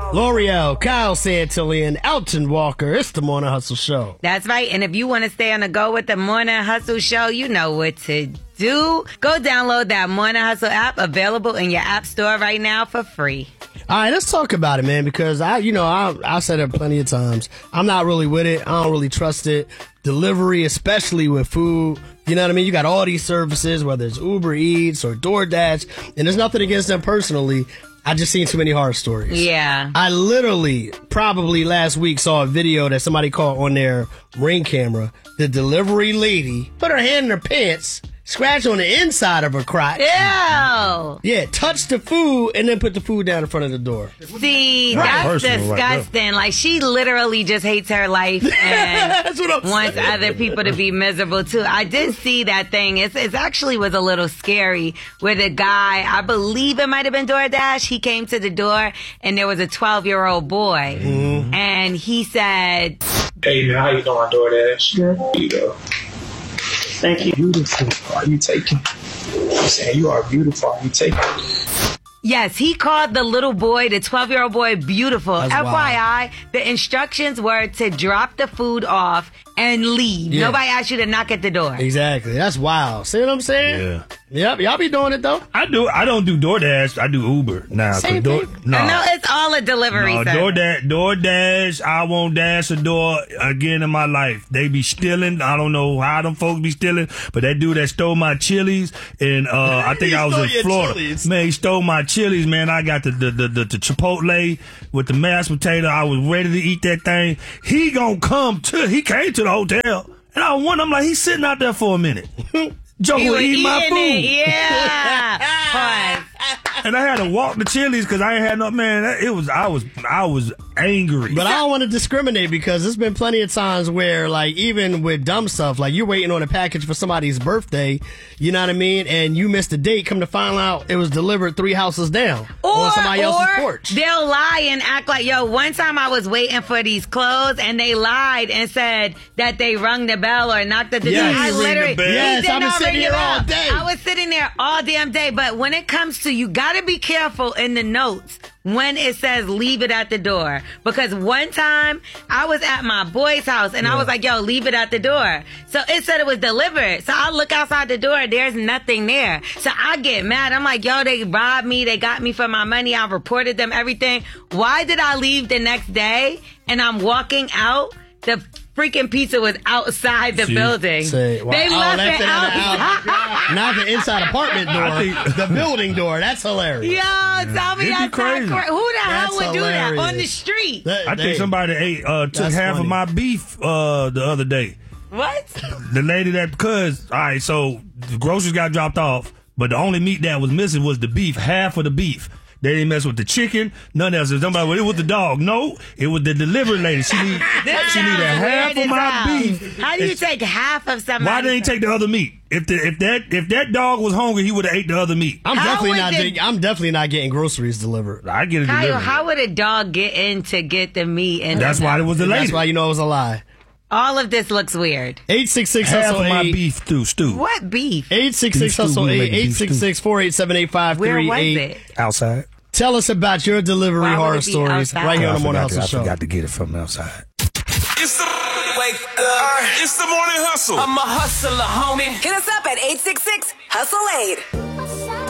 L'Oreal, Kyle Santillan, Elton Walker. It's the Morning Hustle Show. That's right. And if you want to stay on the go with the Morning Hustle Show, you know what to do. Go download that Morning Hustle app, available in your app store right now for free. All right, let's talk about it, man, because I said it plenty of times. I'm not really with it. I don't really trust it. Delivery, especially with food. You know what I mean? You got all these services, whether it's Uber Eats or DoorDash, and there's nothing against them personally. I just seen too many horror stories. Yeah. I literally, probably last week, saw a video that somebody caught on their Ring camera. The delivery lady put her hand in her pants, scratched on the inside of her crotch. Ew. Yeah, touched the food and then put the food down in front of the door. See, that's disgusting. Like, she literally just hates her life and That's what I'm wants saying. other people to be miserable too. I did see that thing. It actually was a little scary where the guy, I believe it might have been DoorDash, he came to the door and there was a 12-year-old boy. Mm-hmm. And he said, "Hey man, how you doing, DoorDash? Good. Here you go. Thank you. Beautiful. Are you taking? I'm saying you are beautiful. Are you taking?" yes, he called the little boy, the 12-year-old boy, beautiful. That's FYI, the instructions were to drop the food off and leave. Yeah. Nobody asked you to knock at the door. Exactly. That's wild. See what I'm saying? Yeah. Yep. Y'all be doing it, though. I do. I don't do DoorDash. I do Uber now. Same thing. No, it's all a delivery No, service. DoorDash, I won't dash a door again in my life. They be stealing. I don't know how them folks be stealing, but that dude that stole my chilies, and I think I was stole in your Florida. chilies. Man, he stole my chilies, man. I got the Chipotle with the mashed potato. I was ready to eat that thing. He came to the hotel, and I'm like, he's sitting out there for a minute. Joe He was was eating my eating food. it. Yeah. Pause. And I had to walk the Chili's because I ain't had no, man. I was angry. But I don't want to discriminate because there's been plenty of times where, like, even with dumb stuff, like you're waiting on a package for somebody's birthday, you know what I mean? And you missed the date, come to find out it was delivered 3 houses down on somebody else's porch. They'll lie and act like, yo, one time I was waiting for these clothes and they lied and said that they rung the bell or knocked at the door. Yes, I ring literally, the bell. he Yes, did I've been not sitting ring here the all bell. day. I was sitting there all damn day. But when it comes to, you got to be careful in the notes when it says leave it at the door. Because one time I was at my boy's house and I was like, yo, leave it at the door. So it said it was delivered. So I look outside the door, there's nothing there. So I get mad. I'm like, yo, they robbed me. They got me for my money. I reported them everything. Why did I leave the next day and I'm walking out? The freaking pizza was outside the building. Say, wow. They left it outside. Not the inside apartment door, the building door. That's hilarious. Yo, tell me It'd be that's crazy. not crazy. Who the hell That's would do that hilarious. on the street? I think somebody took That's half funny. of my beef the other day. What? The lady all right, so the groceries got dropped off, but the only meat that was missing was the beef, half of the beef. They didn't mess with the chicken, none else. Somebody, well, it was the dog. No, it was the delivery lady. She needed half of my beef. How do you take half of something? Why didn't take the other meat? If that dog was hungry, he would have ate the other meat. I'm How definitely not getting groceries delivered. I get it Kyle, delivered. how would a dog get in to get the meat? And That's why it was the lady. That's why you know it was a lie. all of this looks weird. 866 half hustle of my 8. beef stew. What beef? 866 hustle 8. 866 487 Where was 8538. it? Outside. Tell us about your delivery Why would horror it be stories outside? right here on the Morning I Hustle Show. forgot to get it from outside. It's the wake up. It's the morning hustle. I'm a hustler, homie. Hit us up at 866 Hustle 8.